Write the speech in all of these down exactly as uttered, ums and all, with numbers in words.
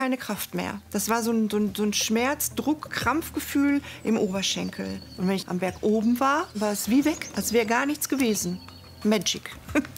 keine Kraft mehr. Das war so ein, so ein, so ein Schmerz, Druck, Krampfgefühl im Oberschenkel. Und wenn ich am Berg oben war, war es wie weg, als wäre gar nichts gewesen. Magic.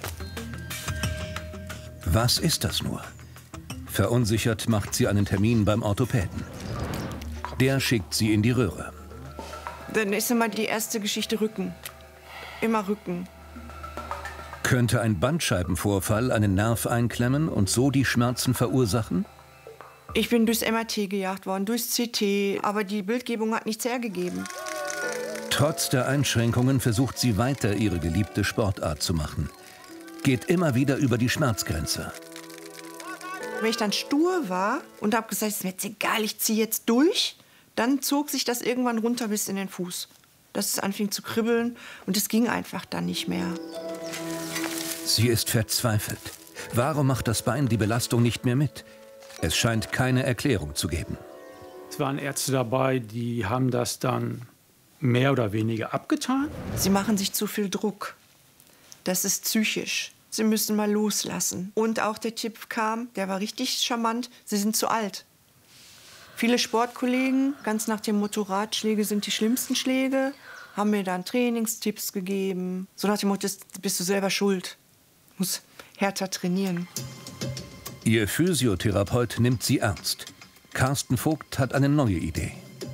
Was ist das nur? Verunsichert macht sie einen Termin beim Orthopäden. Der schickt sie in die Röhre. Dann ist immer die erste Geschichte Rücken. Immer Rücken. Könnte ein Bandscheibenvorfall einen Nerv einklemmen und so die Schmerzen verursachen? Ich bin durchs M R T gejagt worden, durchs C T, aber die Bildgebung hat nichts hergegeben. Trotz der Einschränkungen versucht sie weiter, ihre geliebte Sportart zu machen. Geht immer wieder über die Schmerzgrenze. Wenn ich dann stur war und habe gesagt, es ist mir jetzt egal, ich ziehe jetzt durch, dann zog sich das irgendwann runter bis in den Fuß. Dass es anfing zu kribbeln und es ging einfach dann nicht mehr. Sie ist verzweifelt. Warum macht das Bein die Belastung nicht mehr mit? Es scheint keine Erklärung zu geben. Es waren Ärzte dabei, die haben das dann mehr oder weniger abgetan. Sie machen sich zu viel Druck. Das ist psychisch. Sie müssen mal loslassen. Und auch der Tipp kam, der war richtig charmant, Sie sind zu alt. Viele Sportkollegen, ganz nach dem Motto, Ratschläge sind die schlimmsten Schläge, haben mir dann Trainingstipps gegeben. So nach dem Motto, bist du selber schuld. Muss härter trainieren. Ihr Physiotherapeut nimmt sie ernst. Carsten Vogt hat eine neue Idee.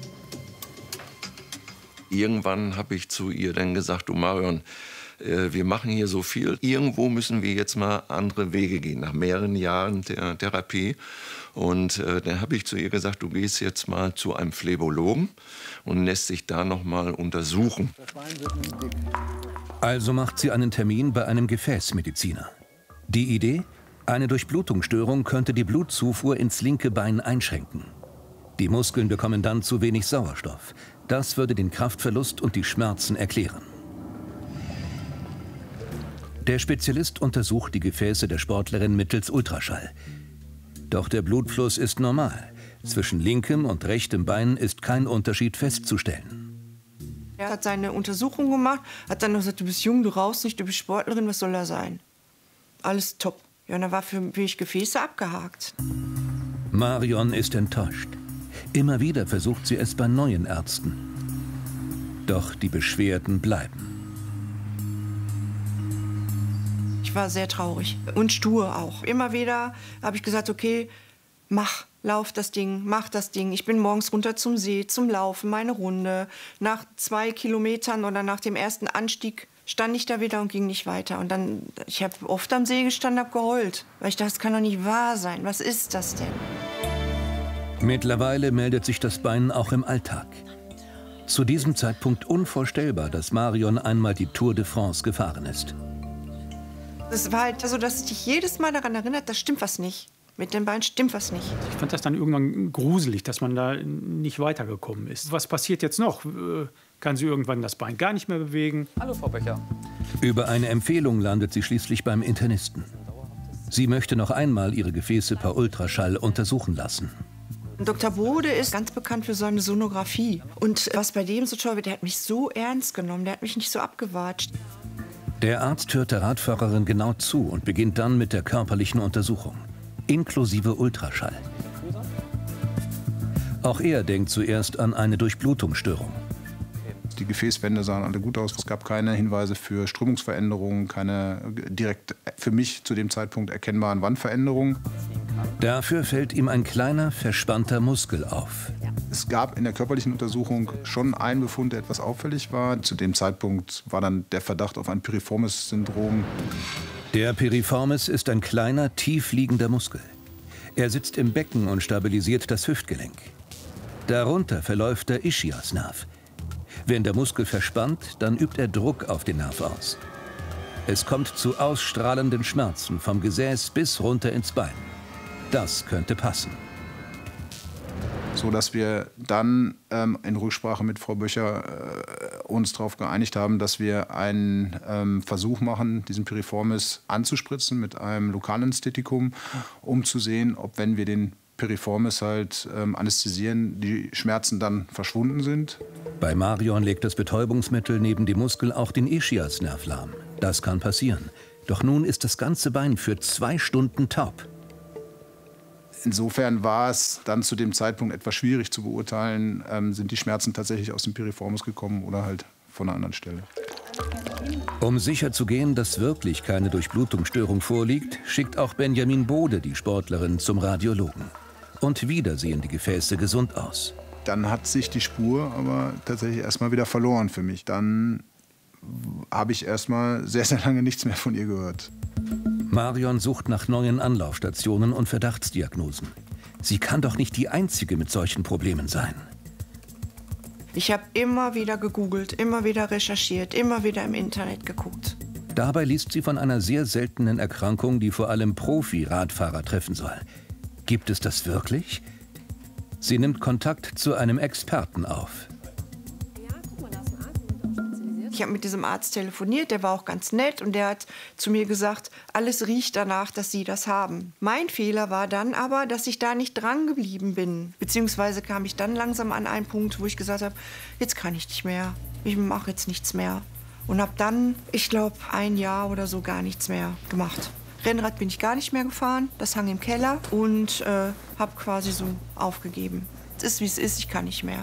Irgendwann habe ich zu ihr dann gesagt, du Marion, äh, wir machen hier so viel. Irgendwo müssen wir jetzt mal andere Wege gehen, nach mehreren Jahren der Therapie. Und äh, dann habe ich zu ihr gesagt, du gehst jetzt mal zu einem Phlebologen und lässt dich da noch mal untersuchen. Also macht sie einen Termin bei einem Gefäßmediziner. Die Idee? Eine Durchblutungsstörung könnte die Blutzufuhr ins linke Bein einschränken. Die Muskeln bekommen dann zu wenig Sauerstoff. Das würde den Kraftverlust und die Schmerzen erklären. Der Spezialist untersucht die Gefäße der Sportlerin mittels Ultraschall. Doch der Blutfluss ist normal. Zwischen linkem und rechtem Bein ist kein Unterschied festzustellen. Er hat seine Untersuchung gemacht, hat dann noch gesagt, du bist jung, du rauchst nicht, du bist Sportlerin, was soll da sein? Alles top. Ja, und dann war für mich Gefäße abgehakt. Marion ist enttäuscht. Immer wieder versucht sie es bei neuen Ärzten. Doch die Beschwerden bleiben. Ich war sehr traurig und stur auch. Immer wieder habe ich gesagt, okay, mach, lauf das Ding, mach das Ding. Ich bin morgens runter zum See, zum Laufen, meine Runde. Nach zwei Kilometern oder nach dem ersten Anstieg stand ich da wieder und ging nicht weiter. Und dann, ich habe oft am See gestanden, habe geheult. Weil ich dachte, das kann doch nicht wahr sein. Was ist das denn? Mittlerweile meldet sich das Bein auch im Alltag. Zu diesem Zeitpunkt unvorstellbar, dass Marion einmal die Tour de France gefahren ist. Es war halt so, dass dich jedes Mal daran erinnert, da stimmt was nicht. Mit dem Bein stimmt was nicht. Ich fand das dann irgendwann gruselig, dass man da nicht weitergekommen ist. Was passiert jetzt noch? Kann sie irgendwann das Bein gar nicht mehr bewegen? Hallo, Frau Becher. Über eine Empfehlung landet sie schließlich beim Internisten. Sie möchte noch einmal ihre Gefäße per Ultraschall untersuchen lassen. Doktor Bode ist ganz bekannt für seine Sonographie. Und was bei dem so toll wird, der hat mich so ernst genommen, der hat mich nicht so abgewatscht. Der Arzt hört der Radfahrerin genau zu und beginnt dann mit der körperlichen Untersuchung, inklusive Ultraschall. Auch er denkt zuerst an eine Durchblutungsstörung. Die Gefäßwände sahen alle gut aus. Es gab keine Hinweise für Strömungsveränderungen, keine direkt für mich zu dem Zeitpunkt erkennbaren Wandveränderungen. Dafür fällt ihm ein kleiner, verspannter Muskel auf. Es gab in der körperlichen Untersuchung schon einen Befund, der etwas auffällig war. Zu dem Zeitpunkt war dann der Verdacht auf ein Piriformis-Syndrom. Der Piriformis ist ein kleiner, tief liegender Muskel. Er sitzt im Becken und stabilisiert das Hüftgelenk. Darunter verläuft der Ischiasnerv. Wenn der Muskel verspannt, dann übt er Druck auf den Nerv aus. Es kommt zu ausstrahlenden Schmerzen vom Gesäß bis runter ins Bein. Das könnte passen. So dass wir dann ähm, in Rücksprache mit Frau Böcher äh, uns darauf geeinigt haben, dass wir einen ähm, Versuch machen, diesen Piriformis anzuspritzen mit einem Lokalanästhetikum, um zu sehen, ob, wenn wir den Piriformis halt ähm, anästhesieren, die Schmerzen dann verschwunden sind. Bei Marion legt das Betäubungsmittel neben dem Muskel auch den Ischiasnerv lahm. Das kann passieren. Doch nun ist das ganze Bein für zwei Stunden taub. insofern war es dann zu dem Zeitpunkt etwas schwierig zu beurteilen, ähm, sind die Schmerzen tatsächlich aus dem Piriformis gekommen oder halt von einer anderen Stelle. Um sicherzugehen, dass wirklich keine Durchblutungsstörung vorliegt, schickt auch Benjamin Bode die Sportlerin zum Radiologen. Und wieder sehen die Gefäße gesund aus. Dann hat sich die Spur aber tatsächlich erstmal wieder verloren für mich. Dann habe ich erstmal sehr, sehr lange nichts mehr von ihr gehört. Marion sucht nach neuen Anlaufstationen und Verdachtsdiagnosen. Sie kann doch nicht die Einzige mit solchen Problemen sein. Ich habe immer wieder gegoogelt, immer wieder recherchiert, immer wieder im Internet geguckt. Dabei liest sie von einer sehr seltenen Erkrankung, die vor allem Profi-Radfahrer treffen soll. Gibt es das wirklich? Sie nimmt Kontakt zu einem Experten auf. Ich habe mit diesem Arzt telefoniert, der war auch ganz nett und der hat zu mir gesagt, alles riecht danach, dass Sie das haben. Mein Fehler war dann aber, dass ich da nicht dran geblieben bin. Beziehungsweise kam ich dann langsam an einen Punkt, wo ich gesagt habe, jetzt kann ich nicht mehr, ich mache jetzt nichts mehr. Und habe dann, ich glaube, ein Jahr oder so gar nichts mehr gemacht. Rennrad bin ich gar nicht mehr gefahren, das hang im Keller und äh, habe quasi so aufgegeben. Es ist, wie es ist, ich kann nicht mehr.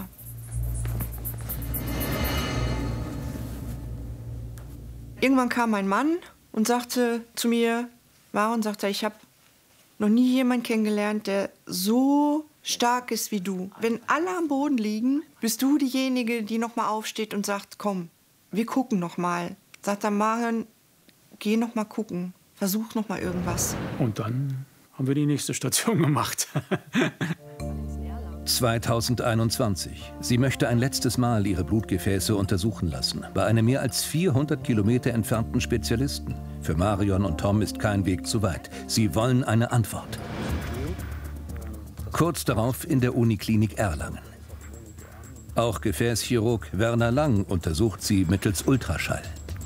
Irgendwann kam mein Mann und sagte zu mir, Maren, sagt er, ich habe noch nie jemanden kennengelernt, der so stark ist wie du. Wenn alle am Boden liegen, bist du diejenige, die noch mal aufsteht und sagt, komm, wir gucken noch mal. Sagt er, Maren, geh noch mal gucken, versuch noch mal irgendwas. Und dann haben wir die nächste Station gemacht. zweitausendeinundzwanzig. Sie möchte ein letztes Mal ihre Blutgefäße untersuchen lassen. Bei einem mehr als vierhundert Kilometer entfernten Spezialisten. Für Marion und Tom ist kein Weg zu weit. Sie wollen eine Antwort. Kurz darauf in der Uniklinik Erlangen. Auch Gefäßchirurg Werner Lang untersucht sie mittels Ultraschall.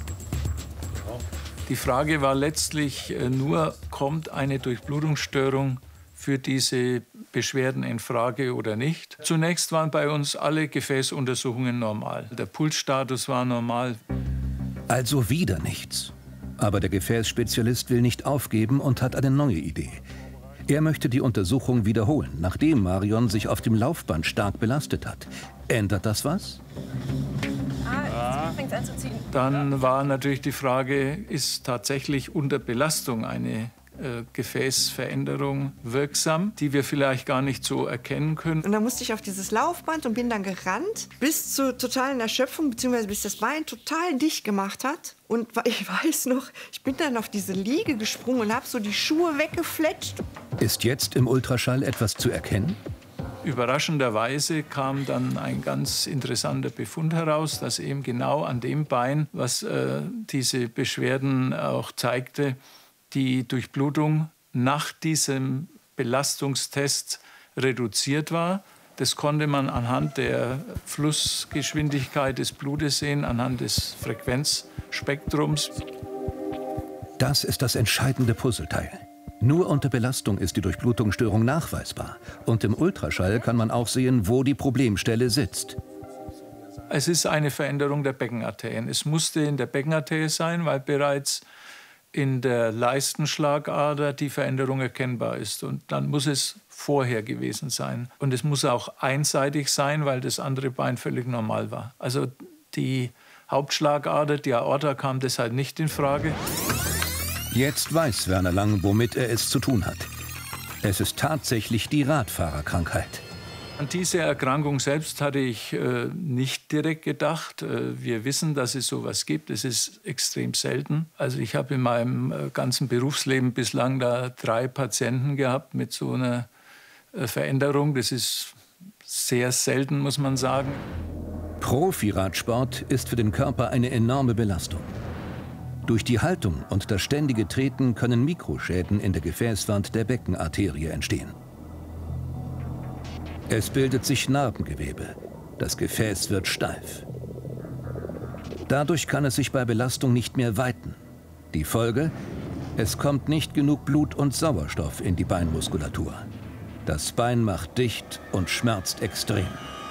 Die Frage war letztlich nur, kommt eine Durchblutungsstörung für diese Beschwerden in Frage oder nicht. Zunächst waren bei uns alle Gefäßuntersuchungen normal. Der Pulsstatus war normal. Also wieder nichts. Aber der Gefäßspezialist will nicht aufgeben und hat eine neue Idee. Er möchte die Untersuchung wiederholen, nachdem Marion sich auf dem Laufband stark belastet hat. Ändert das was? Ah, jetzt fängt es an zu ziehen. Dann war natürlich die Frage, ist tatsächlich unter Belastung eine Äh, Gefäßveränderung wirksam, die wir vielleicht gar nicht so erkennen können. Und dann musste ich auf dieses Laufband und bin dann gerannt bis zur totalen Erschöpfung, beziehungsweise bis das Bein total dicht gemacht hat. Und ich weiß noch, ich bin dann auf diese Liege gesprungen und habe so die Schuhe weggefletscht. Ist jetzt im Ultraschall etwas zu erkennen? Überraschenderweise kam dann ein ganz interessanter Befund heraus, dass eben genau an dem Bein, was äh, diese Beschwerden auch zeigte, die Durchblutung nach diesem Belastungstest reduziert war. Das konnte man anhand der Flussgeschwindigkeit des Blutes sehen, anhand des Frequenzspektrums. Das ist das entscheidende Puzzleteil. Nur unter Belastung ist die Durchblutungsstörung nachweisbar. Und im Ultraschall kann man auch sehen, wo die Problemstelle sitzt. Es ist eine Veränderung der Beckenarterien. Es musste in der Beckenarterie sein, weil bereits in der Leistenschlagader die Veränderung erkennbar ist. Und dann muss es vorher gewesen sein. Und es muss auch einseitig sein, weil das andere Bein völlig normal war. Also die Hauptschlagader, die Aorta, kam deshalb nicht in Frage. Jetzt weiß Werner Lang, womit er es zu tun hat. Es ist tatsächlich die Radfahrerkrankheit. An diese Erkrankung selbst hatte ich äh, nicht direkt gedacht. Äh, wir wissen, dass es sowas gibt. Es ist extrem selten. Also ich habe in meinem äh, ganzen Berufsleben bislang da drei Patienten gehabt mit so einer äh, Veränderung. Das ist sehr selten, muss man sagen. Profi-Radsport ist für den Körper eine enorme Belastung. Durch die Haltung und das ständige Treten können Mikroschäden in der Gefäßwand der Beckenarterie entstehen. Es bildet sich Narbengewebe. Das Gefäß wird steif. Dadurch kann es sich bei Belastung nicht mehr weiten. Die Folge? Es kommt nicht genug Blut und Sauerstoff in die Beinmuskulatur. Das Bein macht dicht und schmerzt extrem.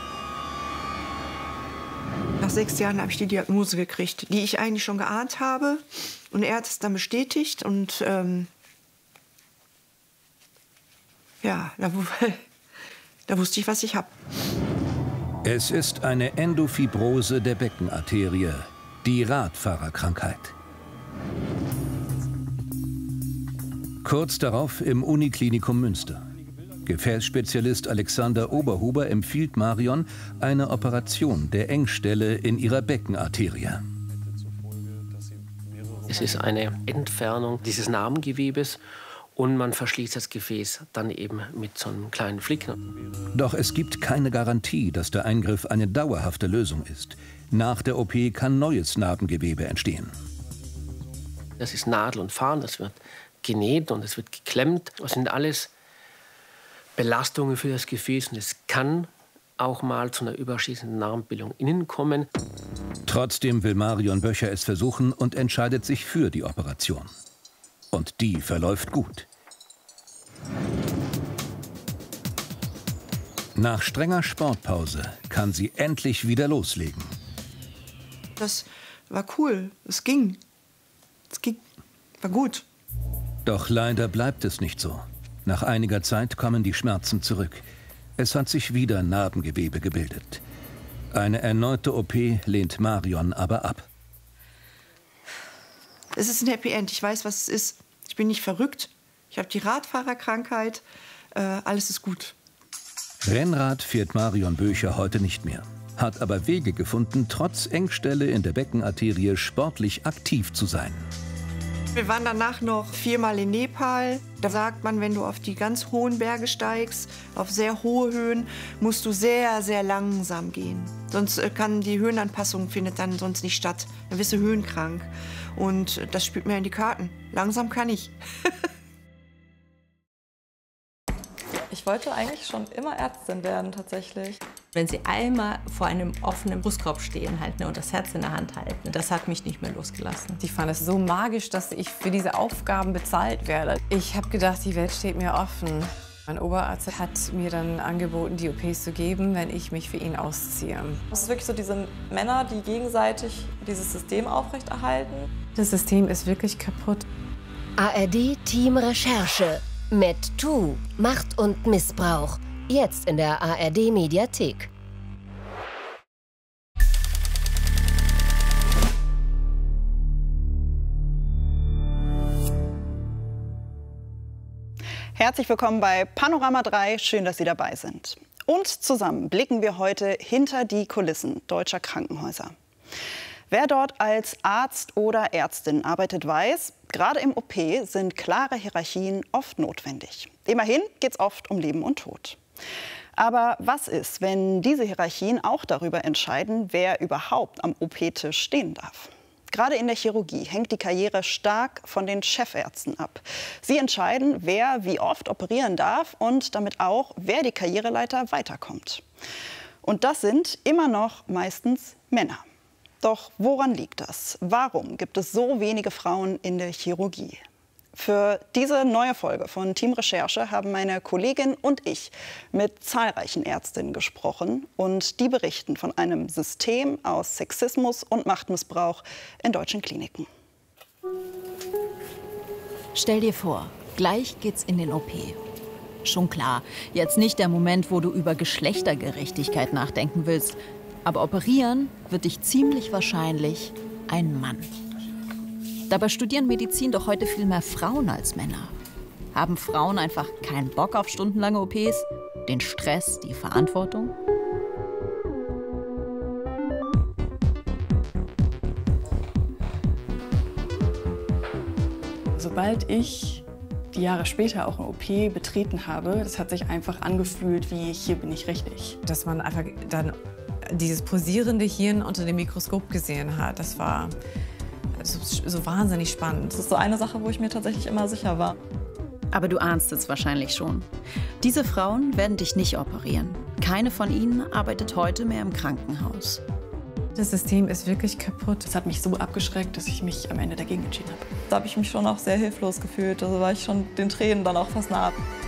Nach sechs Jahren habe ich die Diagnose gekriegt, die ich eigentlich schon geahnt habe. Und er hat es dann bestätigt. Und ähm, ja, da, da wusste ich, was ich habe. Es ist eine Endofibrose der Beckenarterie, die Radfahrerkrankheit. Kurz darauf im Uniklinikum Münster. Gefäßspezialist Alexander Oberhuber empfiehlt Marion eine Operation der Engstelle in ihrer Beckenarterie. Es ist eine Entfernung dieses Narbengewebes und man verschließt das Gefäß dann eben mit so einem kleinen Flick. Doch es gibt keine Garantie, dass der Eingriff eine dauerhafte Lösung ist. Nach der O P kann neues Narbengewebe entstehen. Das ist Nadel und Faden, das wird genäht und es wird geklemmt. Das sind alles Belastungen für das Gefäß und es kann auch mal zu einer überschießenden Narbenbildung innen kommen. Trotzdem will Marion Böcher es versuchen und entscheidet sich für die Operation. Und die verläuft gut. Nach strenger Sportpause kann sie endlich wieder loslegen. Das war cool. Es ging. Es ging. War gut. Doch leider bleibt es nicht so. Nach einiger Zeit kommen die Schmerzen zurück. Es hat sich wieder Narbengewebe gebildet. Eine erneute O P lehnt Marion aber ab. Es ist ein Happy End. Ich weiß, was es ist. Ich bin nicht verrückt. Ich habe die Radfahrerkrankheit. Äh, alles ist gut. Rennrad fährt Marion Böcher heute nicht mehr. Hat aber Wege gefunden, trotz Engstelle in der Beckenarterie sportlich aktiv zu sein. Wir waren danach noch viermal in Nepal. Da sagt man, wenn du auf die ganz hohen Berge steigst, auf sehr hohe Höhen, musst du sehr, sehr langsam gehen. Sonst kann die Höhenanpassung findet dann sonst nicht statt. Dann wirst du höhenkrank. Und das spielt mir in die Karten. Langsam kann ich. Ich wollte eigentlich schon immer Ärztin werden, tatsächlich. Wenn Sie einmal vor einem offenen Brustkorb stehen halt, ne, und das Herz in der Hand halten, das hat mich nicht mehr losgelassen. Ich fand es so magisch, dass ich für diese Aufgaben bezahlt werde. Ich habe gedacht, die Welt steht mir offen. Mein Oberarzt hat mir dann angeboten, die O Ps zu geben, wenn ich mich für ihn ausziehe. Es ist wirklich so diese Männer, die gegenseitig dieses System aufrechterhalten. Das System ist wirklich kaputt. A R D Team Recherche. MedToo, Macht und Missbrauch. Jetzt in der A R D Mediathek. Herzlich willkommen bei Panorama drei. Schön, dass Sie dabei sind. Und zusammen blicken wir heute hinter die Kulissen deutscher Krankenhäuser. Wer dort als Arzt oder Ärztin arbeitet, weiß, gerade im O P sind klare Hierarchien oft notwendig. Immerhin geht es oft um Leben und Tod. Aber was ist, wenn diese Hierarchien auch darüber entscheiden, wer überhaupt am O P-Tisch stehen darf? Gerade in der Chirurgie hängt die Karriere stark von den Chefärzten ab. Sie entscheiden, wer wie oft operieren darf und damit auch, wer die Karriereleiter weiterkommt. Und das sind immer noch meistens Männer. Doch woran liegt das? Warum gibt es so wenige Frauen in der Chirurgie? Für diese neue Folge von Team Recherche haben meine Kollegin und ich mit zahlreichen Ärztinnen gesprochen und die berichten von einem System aus Sexismus und Machtmissbrauch in deutschen Kliniken. Stell dir vor, gleich geht's in den O P. Schon klar, jetzt nicht der Moment, wo du über Geschlechtergerechtigkeit nachdenken willst. Aber operieren wird dich ziemlich wahrscheinlich ein Mann. Dabei studieren Medizin doch heute viel mehr Frauen als Männer. Haben Frauen einfach keinen Bock auf stundenlange O Ps? Den Stress, die Verantwortung? Sobald ich die Jahre später auch ein O P betreten habe, das hat sich einfach angefühlt wie, hier bin ich richtig. Dass man einfach dann dieses posierende Hirn unter dem Mikroskop gesehen hat, das war so, so wahnsinnig spannend. Das ist so eine Sache, wo ich mir tatsächlich immer sicher war. Aber du ahnst es wahrscheinlich schon. Diese Frauen werden dich nicht operieren. Keine von ihnen arbeitet heute mehr im Krankenhaus. Das System ist wirklich kaputt. Das hat mich so abgeschreckt, dass ich mich am Ende dagegen entschieden habe. Da habe ich mich schon auch sehr hilflos gefühlt. Also war ich schon den Tränen dann auch fast nah.